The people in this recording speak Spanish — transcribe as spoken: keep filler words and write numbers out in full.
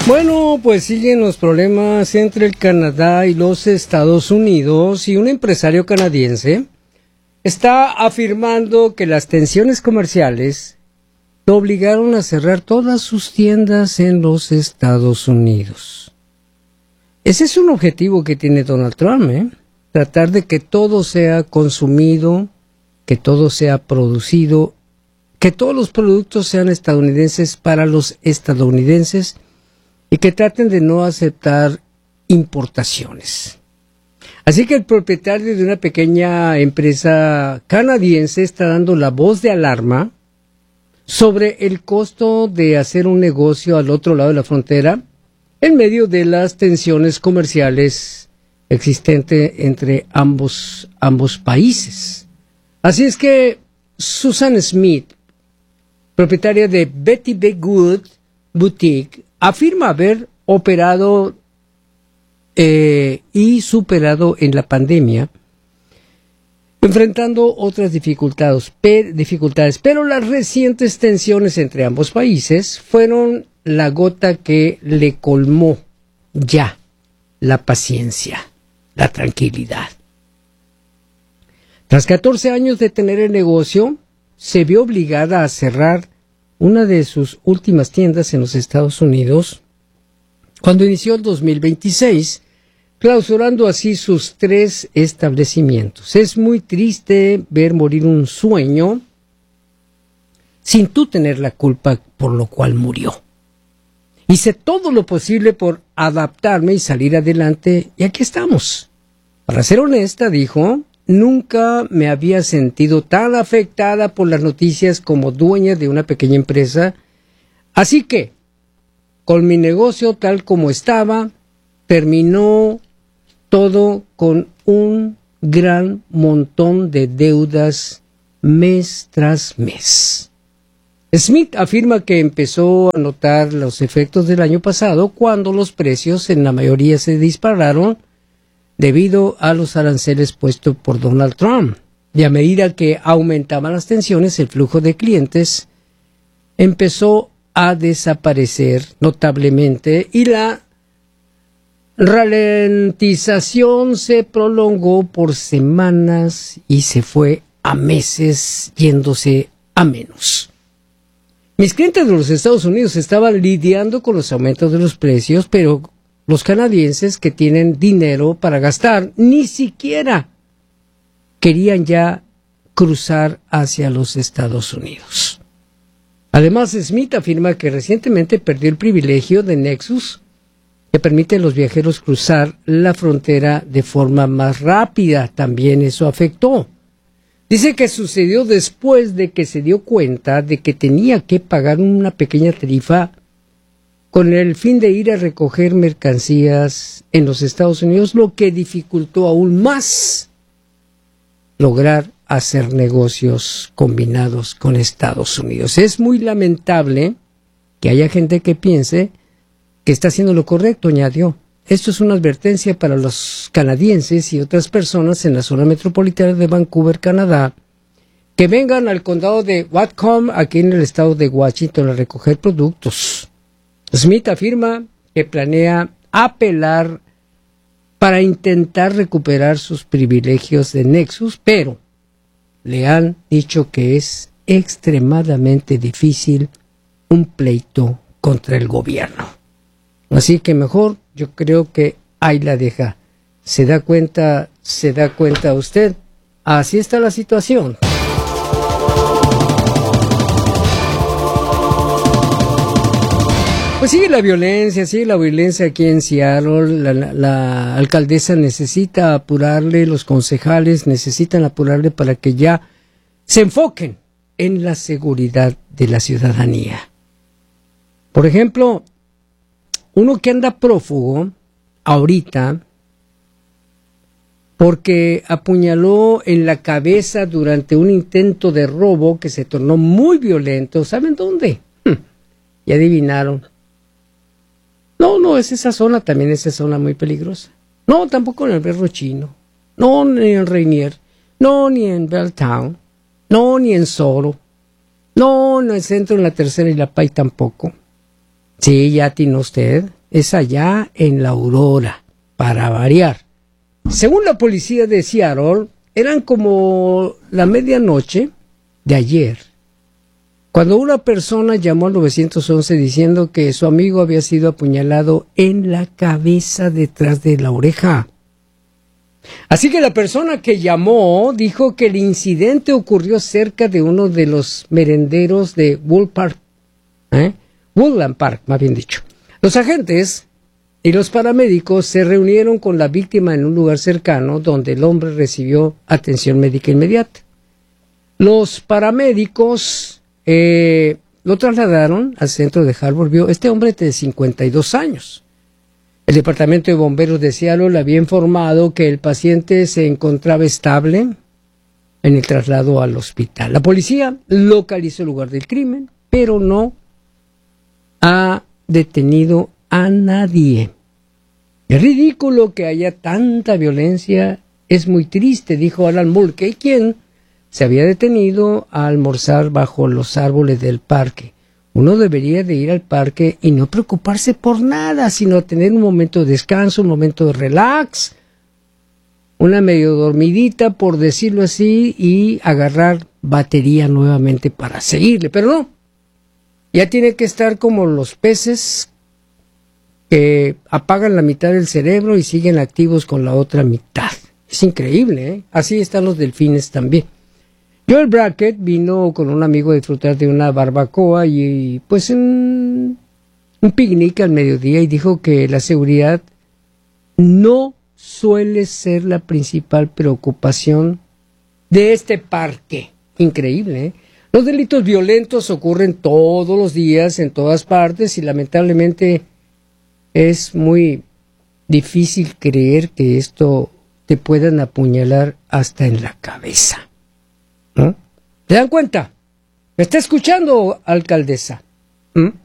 Bueno, pues siguen los problemas entre el Canadá y los Estados Unidos, y un empresario canadiense está afirmando que las tensiones comerciales lo obligaron a cerrar todas sus tiendas en los Estados Unidos. Ese es un objetivo que tiene Donald Trump, ¿eh? Tratar de que todo sea consumido, que todo sea producido, que todos los productos sean estadounidenses para los estadounidenses, y que traten de no aceptar importaciones. Así que el propietario de una pequeña empresa canadiense está dando la voz de alarma sobre el costo de hacer un negocio al otro lado de la frontera en medio de las tensiones comerciales existentes entre ambos, ambos países. Así es que Susan Smith, propietaria de Betty Bigwood Boutique, afirma haber operado eh, y superado en la pandemia, enfrentando otras dificultades, per, dificultades, pero las recientes tensiones entre ambos países fueron la gota que le colmó ya la paciencia, la tranquilidad. Tras catorce años de tener el negocio, se vio obligada a cerrar una de sus últimas tiendas en los Estados Unidos cuando inició el dos mil veintiséis, clausurando así sus tres establecimientos. Es muy triste ver morir un sueño sin tú tener la culpa por lo cual murió. Hice todo lo posible por adaptarme y salir adelante, y aquí estamos. Para ser honesta, dijo, nunca me había sentido tan afectada por las noticias como dueña de una pequeña empresa. Así que, con mi negocio tal como estaba, terminó todo con un gran montón de deudas mes tras mes. Smith afirma que empezó a notar los efectos del año pasado cuando los precios en la mayoría se dispararon debido a los aranceles puestos por Donald Trump. Y a medida que aumentaban las tensiones, el flujo de clientes empezó a desaparecer notablemente y la ralentización se prolongó por semanas y se fue a meses, yéndose a menos. Mis clientes de los Estados Unidos estaban lidiando con los aumentos de los precios, pero los canadienses que tienen dinero para gastar ni siquiera querían ya cruzar hacia los Estados Unidos. Además, Smith afirma que recientemente perdió el privilegio de Nexus, que permite a los viajeros cruzar la frontera de forma más rápida. También eso afectó. Dice que sucedió después de que se dio cuenta de que tenía que pagar una pequeña tarifa con el fin de ir a recoger mercancías en los Estados Unidos, lo que dificultó aún más lograr hacer negocios combinados con Estados Unidos. Es muy lamentable que haya gente que piense que está haciendo lo correcto, añadió. Esto es una advertencia para los canadienses y otras personas en la zona metropolitana de Vancouver, Canadá, que vengan al condado de Whatcom, aquí en el estado de Washington, a recoger productos. Smith afirma que planea apelar para intentar recuperar sus privilegios de Nexus, pero le han dicho que es extremadamente difícil un pleito contra el gobierno. Así que mejor, yo creo que ahí la deja. ¿Se da cuenta, se da cuenta usted? Así está la situación. Pues sigue la violencia, sigue la violencia aquí en Seattle. La, la, la alcaldesa necesita apurarle, los concejales necesitan apurarle para que ya se enfoquen en la seguridad de la ciudadanía. Por ejemplo, uno que anda prófugo ahorita porque apuñaló en la cabeza durante un intento de robo que se tornó muy violento. ¿Saben dónde? Hm, ya adivinaron. No, no, es esa zona, también es esa zona muy peligrosa. No, tampoco en el Berro Chino. No, ni en Rainier. No, ni en Belltown. No, ni en Soro. No, en el centro, en la Tercera y la Pay tampoco. Sí, ya atinó usted. es allá en La Aurora, para variar. Según la policía de Seattle, eran como la medianoche de ayer, cuando una persona llamó al nueve once diciendo que su amigo había sido apuñalado en la cabeza detrás de la oreja. Así que la persona que llamó dijo que el incidente ocurrió cerca de uno de los merenderos de Wood Park, ¿eh? Woodland Park, más bien dicho. Los agentes y los paramédicos se reunieron con la víctima en un lugar cercano donde el hombre recibió atención médica inmediata. Los paramédicos eh, lo trasladaron al centro de Harborview. Este hombre de cincuenta y dos años. El departamento de bomberos de Seattle le había informado que el paciente se encontraba estable en el traslado al hospital. La policía localizó el lugar del crimen, pero no ha detenido a nadie. Es ridículo que haya tanta violencia, es muy triste, dijo Alan Mulkey, quien se había detenido a almorzar bajo los árboles del parque. Uno debería de ir al parque y no preocuparse por nada, sino tener un momento de descanso, un momento de relax, una medio dormidita, por decirlo así, y agarrar batería nuevamente para seguirle. Pero no, ya tiene que estar como los peces que apagan la mitad del cerebro y siguen activos con la otra mitad. Es increíble, ¿eh? Así están los delfines también. Joel Brackett vino con un amigo a disfrutar de una barbacoa y pues un, un picnic al mediodía y dijo que la seguridad no suele ser la principal preocupación de este parque. Increíble, ¿eh? Los delitos violentos ocurren todos los días en todas partes y lamentablemente es muy difícil creer que esto te puedan apuñalar hasta en la cabeza. ¿No? ¿Te dan cuenta? ¿Me está escuchando, alcaldesa? ¿Mm?